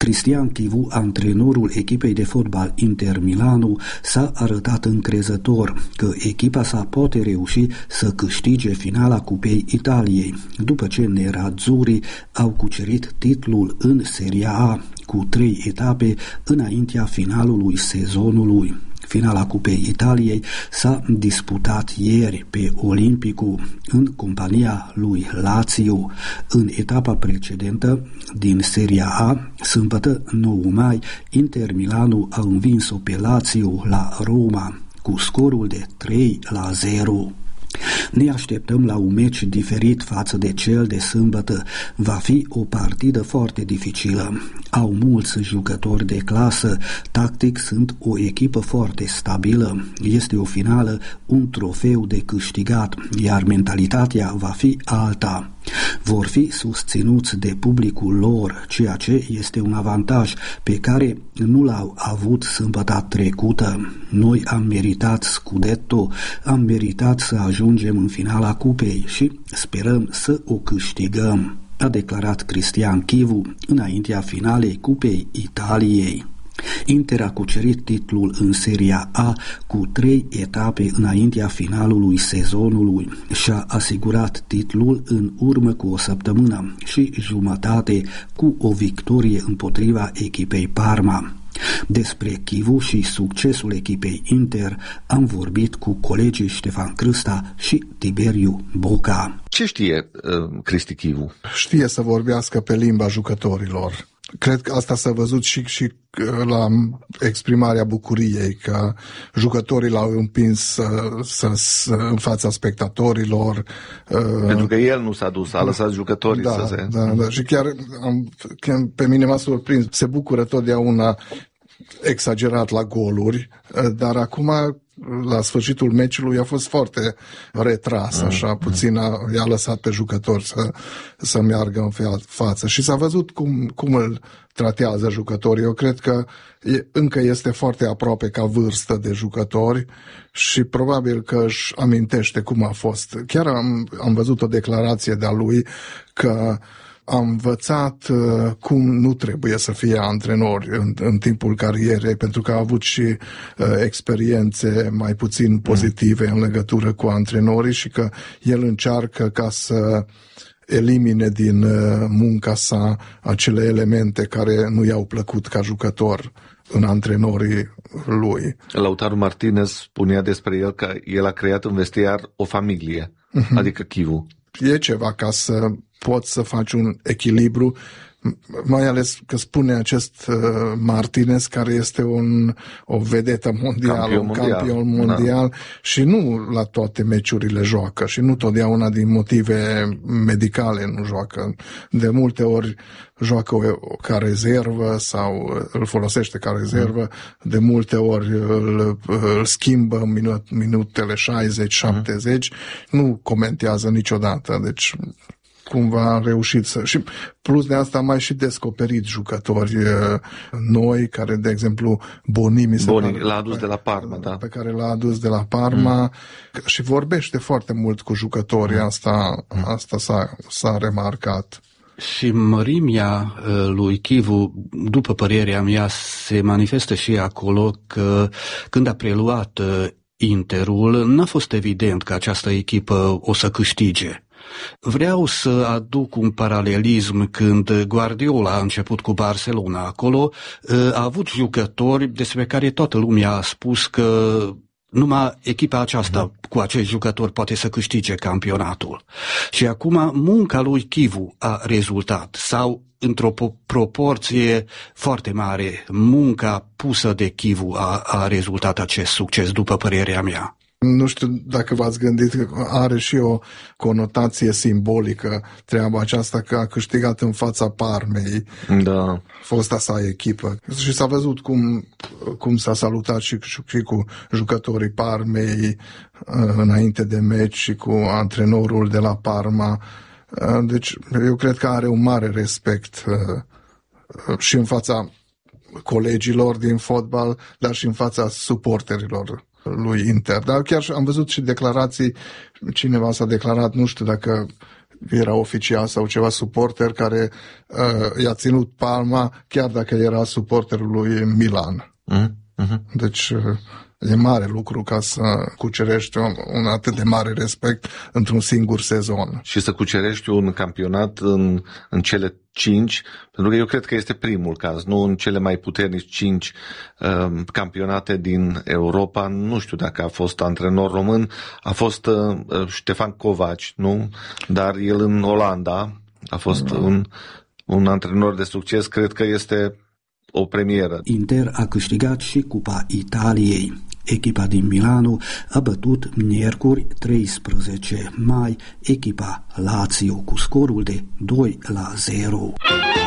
Cristian Chivu, antrenorul echipei de fotbal Inter Milano, s-a arătat încrezător că echipa sa poate reuși să câștige finala Cupei Italiei, după ce nerazzurri au cucerit titlul în Seria A cu 3 etape înaintea finalului sezonului. Finala Cupei Italiei s-a disputat ieri pe Olimpicu în compania lui Lazio. În etapa precedentă din Seria A, sâmbătă 9 mai, Inter Milano a învins-o pe Lazio la Roma cu scorul de 3-0. Ne așteptăm la un meci diferit față de cel de sâmbătă. Va fi o partidă foarte dificilă. Au mulți jucători de clasă, tactic sunt o echipă foarte stabilă. Este o finală, un trofeu de câștigat, iar mentalitatea va fi alta. Vor fi susținuți de publicul lor, ceea ce este un avantaj pe care nu l-au avut sâmbătă trecută. Noi am meritat Scudetto, am meritat să ajungem în finala cupei și sperăm să o câștigăm, a declarat Cristian Chivu înaintea finalei Cupei Italiei. Inter a cucerit titlul în Seria A cu 3 etape înaintea finalului sezonului și-a asigurat titlul în urmă cu o săptămână și jumătate cu o victorie împotriva echipei Parma. Despre Chivu și succesul echipei Inter am vorbit cu colegii Ștefan Crâsta și Tiberiu Boca. Ce știe Cristi Chivu? Știe să vorbească pe limba jucătorilor. Cred că asta s-a văzut și la exprimarea bucuriei, că jucătorii l-au împins în fața spectatorilor. Pentru că el nu s-a dus, a lăsat jucătorii să se... Da. Și chiar pe mine m-a surprins. Se bucură totdeauna exagerat la goluri, dar acum la sfârșitul meciului a fost foarte retras, așa, puțin i-a lăsat pe jucători să meargă în față și s-a văzut cum îl tratează jucătorii. Eu cred că încă este foarte aproape ca vârstă de jucători și probabil că își amintește cum a fost. Chiar am văzut o declarație de-a lui că am învățat cum nu trebuie să fie antrenori în timpul carierei, pentru că a avut și experiențe mai puțin pozitive în legătură cu antrenorii și că el încearcă ca să elimine din munca sa acele elemente care nu i-au plăcut ca jucător în antrenorii lui. Lautaro Martinez spunea despre el că el a creat în vestiar o familie, adică Chivu. E ceva ca să poți să faci un echilibru, mai ales că spune acest Martinez, care este o vedetă mondială, un campion mondial, și nu la toate meciurile joacă și nu totdeauna din motive medicale nu joacă. De multe ori joacă ca rezervă sau îl folosește ca rezervă, de multe ori îl schimbă minutele 60-70, nu comentează niciodată, deci cumva a reușit să... Și plus de asta am mai și descoperit jucători noi, care, de exemplu, Boni l-a adus de la Parma, da. Pe care l-a adus de la Parma și vorbește foarte mult cu jucătorii, asta s-a remarcat. Și mărimea lui Chivu, după părerea mea, se manifestă și acolo că când a preluat Interul, n-a fost evident că această echipă o să câștige. Vreau să aduc un paralelism când Guardiola a început cu Barcelona. Acolo a avut jucători despre care toată lumea a spus că numai echipa aceasta cu acești jucători poate să câștige campionatul. Și acum munca lui Chivu a rezultat, sau într-o proporție foarte mare, munca pusă de Chivu a rezultat acest succes, după părerea mea. Nu știu dacă v-ați gândit că are și o conotație simbolică treaba aceasta, că a câștigat în fața Parmei, fosta sa echipă. Și s-a văzut cum s-a salutat și cu jucătorii Parmei înainte de meci și cu antrenorul de la Parma. Deci eu cred că are un mare respect și în fața colegilor din fotbal, dar și în fața suporterilor lui Inter. Dar chiar am văzut și declarații, cineva s-a declarat, nu știu dacă era oficial sau ceva suporter care i-a ținut palma chiar dacă era suporterul lui Milan. Deci e mare lucru ca să cucerești un atât de mare respect într-un singur sezon. Și să cucerești un campionat în cele 5, pentru că eu cred că este primul caz, nu în cele mai puternici 5 campionate din Europa. Nu știu dacă a fost antrenor român, a fost Ștefan Covaci, nu? Dar el în Olanda a fost un antrenor de succes, cred că este o premieră. Inter a câștigat și Cupa Italiei. Echipa din Milano a bătut miercuri 13 mai echipa Lazio cu scorul de 2-0.